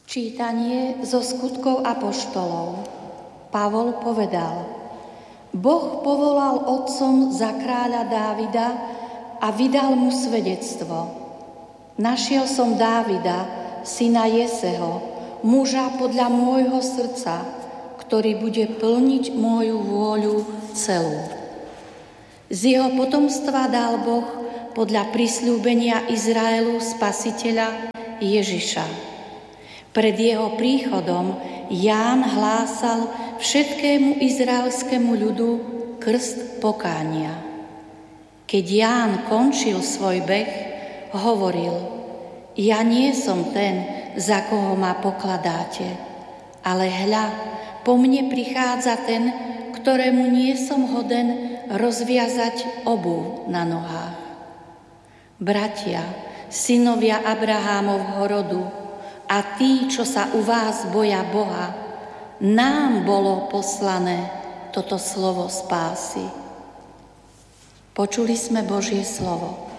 Čítanie zo Skutkov apoštolov. Pavol povedal: Boh povolal otcom za kráľa Dávida a vydal mu svedectvo. Našiel som Dávida, syna Jeseho, muža podľa môjho srdca, ktorý bude plniť moju vôľu celú. Z jeho potomstva dal Boh podľa prisľúbenia Izraelu spasiteľa Ježiša. Pred jeho príchodom Ján hlásal všetkému izraelskému ľudu krst pokánia. Keď Ján končil svoj beh, hovoril: Ja nie som ten, za koho ma pokladáte, ale hľa, po mne prichádza ten, ktorému nie som hoden rozviazať obuv na nohách. Bratia, synovia Abrahámovho rodu, a tí, čo sa u vás boja Boha, nám bolo poslané toto slovo spásy. Počuli sme Božie slovo.